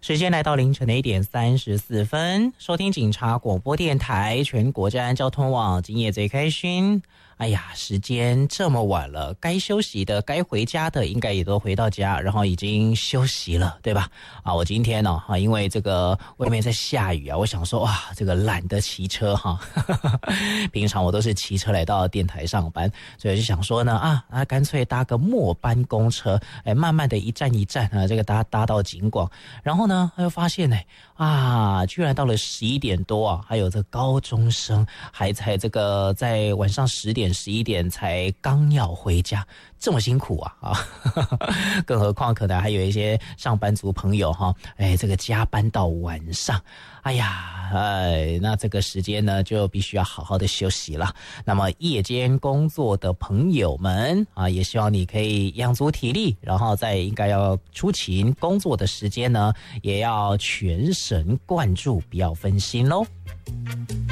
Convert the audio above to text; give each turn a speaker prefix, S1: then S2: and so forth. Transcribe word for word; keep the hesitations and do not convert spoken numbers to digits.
S1: 时间来到凌晨的一点三十四分，收听警察广播电台全国治安交通网，今夜最开心。哎呀，时间这么晚了，该休息的该回家的应该也都回到家，然后已经休息了，对吧？啊，我今天呢、哦、啊，因为这个外面在下雨啊，我想说哇，这个懒得骑车哈，平常我都是骑车来到电台上班，所以我就想说呢啊啊，干脆搭个末班公车，哎，慢慢的一站一站啊，这个搭搭到景广，然后呢，又发现呢啊，居然到了十一点多啊，还有这高中生还在这个在晚上十点。十一点才刚要回家，这么辛苦啊啊！更何况可能还有一些上班族朋友哈，哎，这个加班到晚上，哎呀，哎，那这个时间呢就必须要好好的休息了。那么夜间工作的朋友们啊，也希望你可以养足体力，然后在应该要出勤工作的时间呢，也要全神贯注，不要分心喽。